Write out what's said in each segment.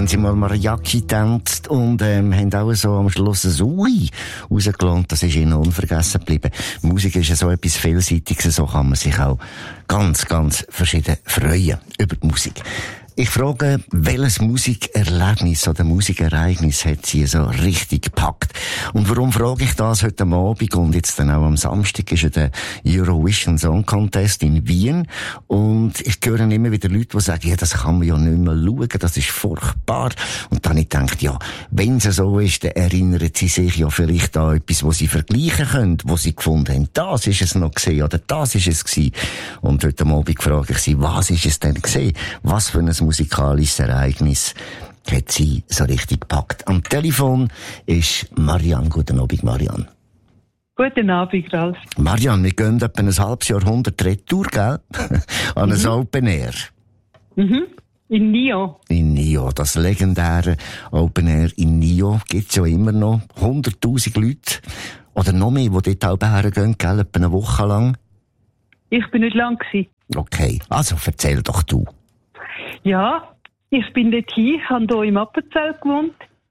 haben sie mal Mariachi getanzt und haben auch so am Schluss ein Ui rausgelohnt. Das ist ihnen unvergessen geblieben. Musik ist ja so etwas Vielseitiges, so kann man sich auch ganz, ganz verschieden freuen über die Musik. Ich frage, welches Musikerlebnis oder Musikereignis hat sie so richtig gepackt? Und warum frage ich das heute Abend und jetzt dann auch am Samstag ist ja der Eurovision Song Contest in Wien und ich höre immer wieder Leute, die sagen, ja, das kann man ja nicht mehr schauen, das ist furchtbar. Und dann habe ich gedacht, ja, wenn es so ist, dann erinnern sie sich ja vielleicht an etwas, was sie vergleichen können, wo sie gefunden haben, das ist es noch gewesen oder das ist es gewesen. Und heute Abend frage ich sie, was ist es denn gewesen? Was für ein musikalisches Ereignis hat sie so richtig gepackt. Am Telefon ist Marianne. Guten Abend, Marianne. Guten Abend, Ralf. Marianne, wir gehen etwa ein halbes Jahrhundert retour, gell? An ein Open Air. Mhm. In Nio. In Nio. Das legendäre Open Air in Nio gibt's ja immer noch. 100'000 Leute. Oder noch mehr, die dort auch hergehen, gell? Etwa eine Woche lang. Ich bin nicht lang gewesen. Okay. Also, erzähl doch du. Ja, ich bin dort hin, habe hier im Appenzell gewohnt.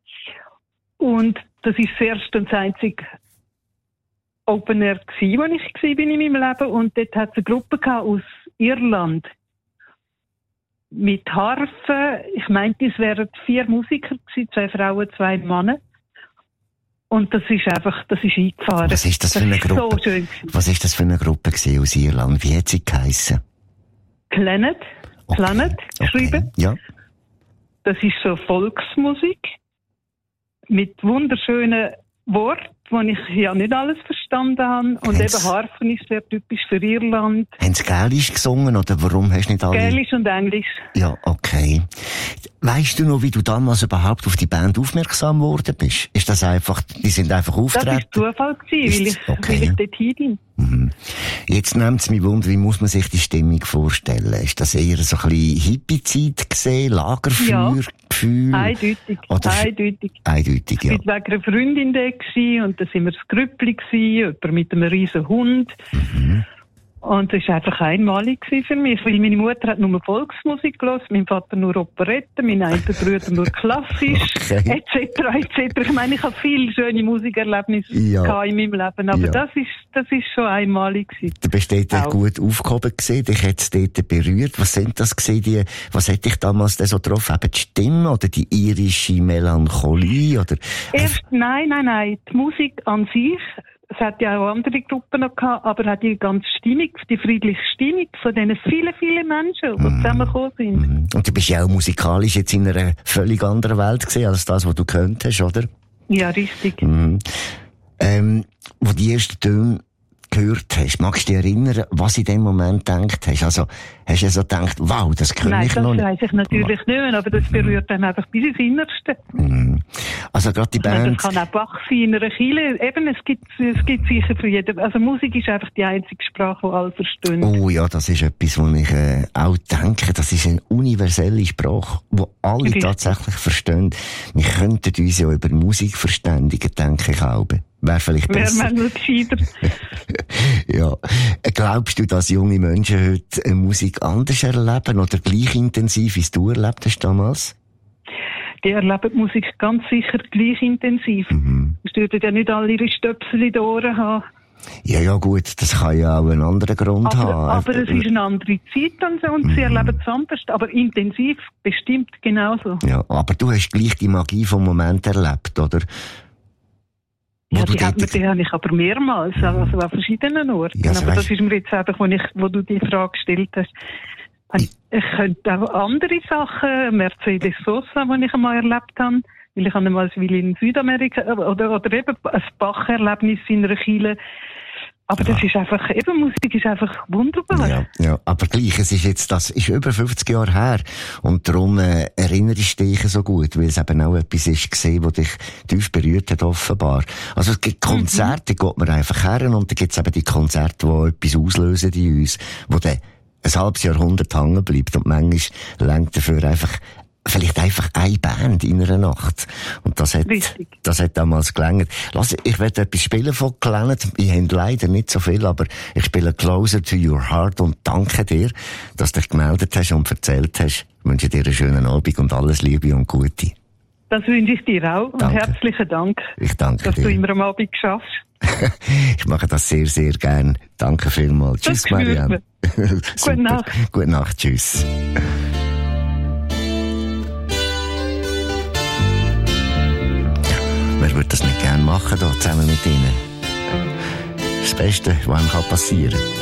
Und das ist das erste und das einzige Open Air gewesen, wo ich war in meinem Leben. Und dort hat es eine Gruppe aus Irland. Mit Harfe. Ich meinte, es wären 4 Musiker gewesen, 2 Frauen, 2 Männer. Und das ist eingefahren. Was ist das für eine Gruppe? So schön. Was ist das für eine Gruppe gewesen aus Irland? Wie hat sie geheissen? Planet geschrieben. Okay. Ja. Das ist so Volksmusik mit wunderschönen Worten, wo ich ja nicht alles verstanden habe. Und eben Harfen ist sehr typisch für Irland. Haben sie Gälisch gesungen oder warum hast du nicht alle? Gälisch und Englisch. Ja, okay. Weisst du noch, wie du damals überhaupt auf die Band aufmerksam geworden bist? Ist das einfach, die sind einfach aufgetreten? Das war Zufall gewesen, weil ich dort hin bin. Mhm. Jetzt nimmt es mich Wunder, wie muss man sich die Stimmung vorstellen? Ist das eher so ein bisschen Hippie-Zeit gesehen, Lagerfeuer, Gefühl? Eindeutig. Eindeutig, ja. Ich war wegen einer Freundin da und da sind wir das Grüppli gewesen, jemand mit einem riesen Hund. Mhm. Und das war einfach einmalig für mich, weil meine Mutter hat nur Volksmusik gehört, mein Vater nur Operette, mein einer Bruder nur klassisch, etc. Ich meine, ich habe viele schöne Musikerlebnisse in meinem Leben, aber das ist schon einmalig gewesen. Du bist dort gut aufgehoben gewesen, dich hat es dort berührt. Was sind das gewesen, was hat dich damals denn so getroffen? Eben die Stimme oder die irische Melancholie? Oder? Nein, die Musik an sich. Es hat ja auch andere Gruppen noch gehabt, aber hat die ganze Stimmung, die friedliche Stimmung von diesen vielen Menschen, die zusammengekommen sind. Und du bist ja auch musikalisch jetzt in einer völlig anderen Welt gesehen als das, was du gekannt hast, oder? Ja, richtig. Wo die ersten Töne gehört hast, magst du dich erinnern, was du in dem Moment gedacht hast? Also, hast du so gedacht, wow, das kann ich noch nicht? Nein, das weiss ich natürlich nicht mehr, aber das berührt dann einfach bis ins Innerste. Also, gerade die Band. Das kann auch Bach sein in einer Kirche. Eben, es gibt sicher für jeden. Also, Musik ist einfach die einzige Sprache, die alle verstehen. Oh ja, das ist etwas, wo ich auch denke, das ist eine universelle Sprache, die alle tatsächlich verstehen. Wir könnten uns ja über Musik verständigen, denke ich auch. Wäre vielleicht besser. Wäre nur gescheiter. Ja. Glaubst du, dass junge Menschen heute Musik anders erleben oder gleich intensiv, wie du erlebt hast damals? Die erleben die Musik ganz sicher gleich intensiv. Sie würden ja nicht alle ihre Stöpsel in den Ohren haben. Ja, gut, das kann ja auch einen anderen Grund haben. Aber es ist eine andere Zeit und sie erleben es anders, aber intensiv bestimmt genauso. Ja, aber du hast gleich die Magie vom Moment erlebt, oder? Ja, die habe ich aber mehrmals, also an verschiedenen Orten. Ja, also aber das ist mir jetzt einfach, wo du die Frage gestellt hast. Ich könnte auch andere Sachen, Mercedes Sosa, die ich einmal erlebt habe, weil ich einmal in Südamerika, oder eben ein Bach-Erlebnis in einer Kirche. Aber das ist einfach, eben Musik ist einfach wunderbar. Ja, aber gleich, das ist über 50 Jahre her. Und darum erinnerst du dich so gut, weil es eben auch etwas ist gesehen, was dich tief berührt hat, offenbar. Also es gibt Konzerte, da geht man einfach her, und dann gibt es eben die Konzerte, die etwas auslösen in uns, wo dann ein halbes Jahrhundert hängen bleibt, und manchmal reicht dafür einfach vielleicht einfach eine Band in einer Nacht. Und das hat damals gelangt. Lass, ich werde etwas spielen von Planet. Ich habe leider nicht so viel, aber ich spiele Closer to Your Heart und danke dir, dass du dich gemeldet hast und erzählt hast. Ich wünsche dir einen schönen Abend und alles Liebe und Gute. Das wünsche ich dir auch. Und herzlichen Dank, ich danke dass dir. Du immer am Abend schaffst. Ich mache das sehr, sehr gern. Danke vielmals. Tschüss, Marianne. Gute Nacht. Gute Nacht. Tschüss. Wer würde das nicht gerne machen, da zusammen mit Ihnen? Das Beste, was einem passieren kann.